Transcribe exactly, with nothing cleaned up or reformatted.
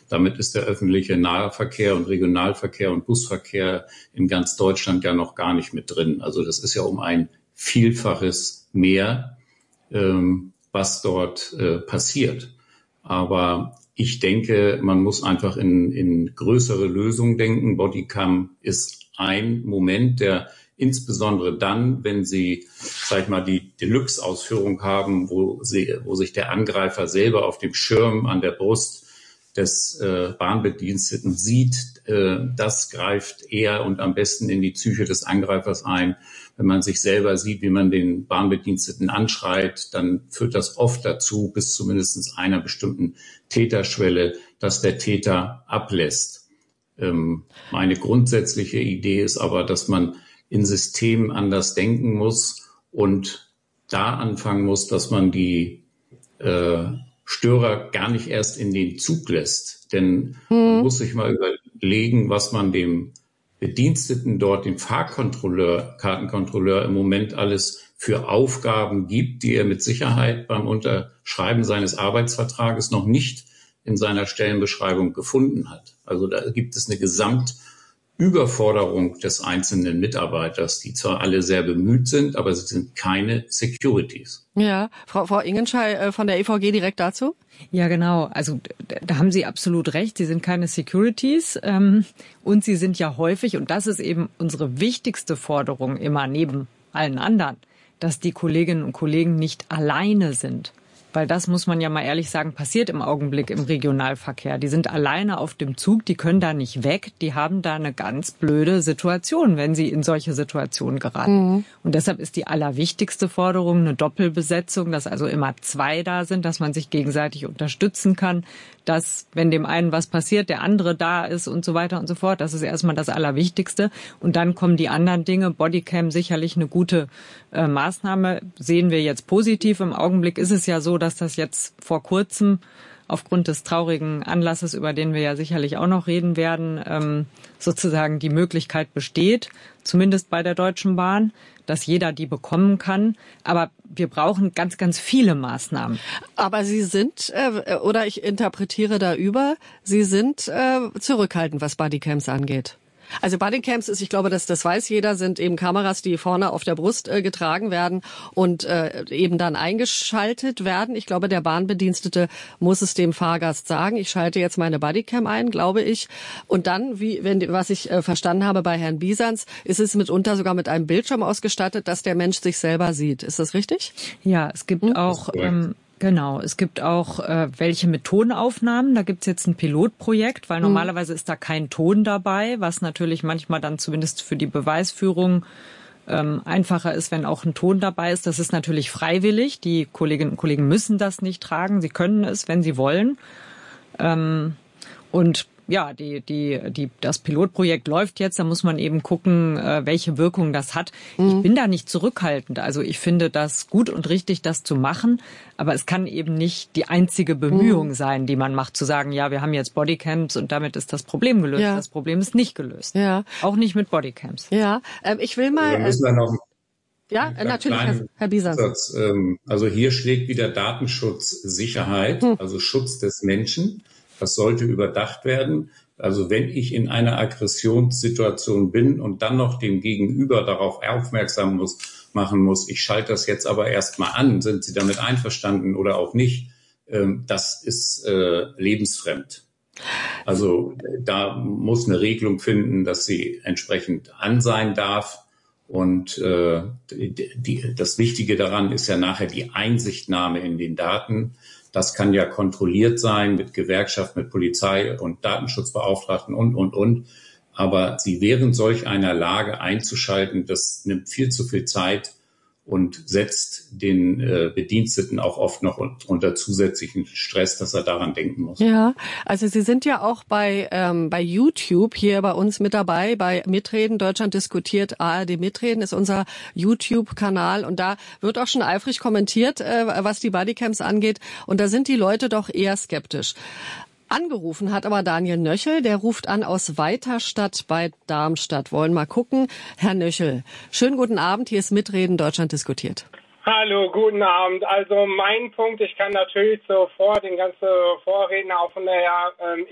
damit ist der öffentliche Nahverkehr und Regionalverkehr und Busverkehr in ganz Deutschland ja noch gar nicht mit drin. Also das ist ja um ein Vielfaches mehr, ähm, was dort äh, passiert. Aber ich denke, man muss einfach in, in größere Lösungen denken. Bodycam ist ein Moment, der insbesondere dann, wenn Sie, sag ich mal, die Deluxe-Ausführung haben, wo, sie, wo sich der Angreifer selber auf dem Schirm an der Brust des äh, Bahnbediensteten sieht, äh, das greift eher und am besten in die Psyche des Angreifers ein. Wenn man sich selber sieht, wie man den Bahnbediensteten anschreit, dann führt das oft dazu, bis zumindest einer bestimmten Täterschwelle, dass der Täter ablässt. Ähm, meine grundsätzliche Idee ist aber, dass man in Systemen anders denken muss und da anfangen muss, dass man die äh, Störer gar nicht erst in den Zug lässt. Denn hm. man muss sich mal überlegen, was man dem Bediensteten dort, dem Fahrkontrolleur, Kartenkontrolleur im Moment alles für Aufgaben gibt, die er mit Sicherheit beim Unterschreiben seines Arbeitsvertrages noch nicht in seiner Stellenbeschreibung gefunden hat. Also da gibt es eine Gesamtüberforderung des einzelnen Mitarbeiters, die zwar alle sehr bemüht sind, aber sie sind keine Securities. Ja, Frau, Frau Ingenschei von der E V G direkt dazu? Ja, genau. Also da haben Sie absolut recht. Sie sind keine Securities ähm, und sie sind ja häufig, und das ist eben unsere wichtigste Forderung immer neben allen anderen, dass die Kolleginnen und Kollegen nicht alleine sind. Weil das, muss man ja mal ehrlich sagen, passiert im Augenblick im Regionalverkehr. Die sind alleine auf dem Zug, die können da nicht weg. Die haben da eine ganz blöde Situation, wenn sie in solche Situationen geraten. Mhm. Und deshalb ist die allerwichtigste Forderung eine Doppelbesetzung, dass also immer zwei da sind, dass man sich gegenseitig unterstützen kann, dass, wenn dem einen was passiert, der andere da ist und so weiter und so fort. Das ist erstmal das Allerwichtigste. Und dann kommen die anderen Dinge. Bodycam sicherlich eine gute äh, Maßnahme. Sehen wir jetzt positiv. Im Augenblick ist es ja so, dass das jetzt vor kurzem aufgrund des traurigen Anlasses, über den wir ja sicherlich auch noch reden werden, ähm, sozusagen die Möglichkeit besteht, zumindest bei der Deutschen Bahn, dass jeder die bekommen kann. Aber wir brauchen ganz, ganz viele Maßnahmen. Aber Sie sind, äh, oder ich interpretiere da über, Sie sind äh, zurückhaltend, was Bodycams angeht. Also Bodycams ist, ich glaube, dass das weiß jeder, sind eben Kameras, die vorne auf der Brust äh, getragen werden und äh, eben dann eingeschaltet werden. Ich glaube, der Bahnbedienstete muss es dem Fahrgast sagen. Ich schalte jetzt meine Bodycam ein, glaube ich. Und dann, wie wenn was ich äh, verstanden habe bei Herrn Biesans, ist es mitunter sogar mit einem Bildschirm ausgestattet, dass der Mensch sich selber sieht. Ist das richtig? Ja, es gibt hm? auch ähm, Genau, es gibt auch äh, welche mit Tonaufnahmen. Da gibt's jetzt ein Pilotprojekt, weil normalerweise ist da kein Ton dabei, was natürlich manchmal dann zumindest für die Beweisführung ähm, einfacher ist, wenn auch ein Ton dabei ist. Das ist natürlich freiwillig. Die Kolleginnen und Kollegen müssen das nicht tragen. Sie können es, wenn sie wollen. Ähm, und ja, die, die, die, das Pilotprojekt läuft jetzt. Da muss man eben gucken, äh, welche Wirkung das hat. Mhm. Ich bin da nicht zurückhaltend. Also ich finde das gut und richtig, das zu machen. Aber es kann eben nicht die einzige Bemühung mhm. sein, die man macht, zu sagen, ja, wir haben jetzt Bodycams und damit ist das Problem gelöst. Ja. Das Problem ist nicht gelöst. Ja. Auch nicht mit Bodycams. Ja, ähm, ich will mal... Wir müssen dann noch ja, natürlich, Herr, Herr Biesans. Also hier schlägt wieder Datenschutz Sicherheit, hm. also Schutz des Menschen. Das sollte überdacht werden. Also wenn ich in einer Aggressionssituation bin und dann noch dem Gegenüber darauf aufmerksam muss, machen muss, ich schalte das jetzt aber erstmal an, sind Sie damit einverstanden oder auch nicht, das ist äh, lebensfremd. Also da muss eine Regelung finden, dass sie entsprechend an sein darf. Und äh, die, die, das Wichtige daran ist ja nachher die Einsichtnahme in den Daten. Das kann ja kontrolliert sein mit Gewerkschaft, mit Polizei und Datenschutzbeauftragten und, und, und. Aber sie während solch einer Lage einzuschalten, das nimmt viel zu viel Zeit und setzt den äh, Bediensteten auch oft noch unter zusätzlichen Stress, dass er daran denken muss. Ja, also Sie sind ja auch bei ähm, bei YouTube hier bei uns mit dabei, bei Mitreden, Deutschland diskutiert, A R D Mitreden ist unser YouTube-Kanal und da wird auch schon eifrig kommentiert, äh, was die Bodycams angeht und da sind die Leute doch eher skeptisch. Angerufen hat aber Daniel Nöchel, der ruft an aus Weiterstadt bei Darmstadt. Wollen mal gucken. Herr Nöchel, schönen guten Abend, hier ist Mitreden, Deutschland diskutiert. Hallo, guten Abend. Also mein Punkt, ich kann natürlich sofort den ganzen Vorredner auch von der, ähm,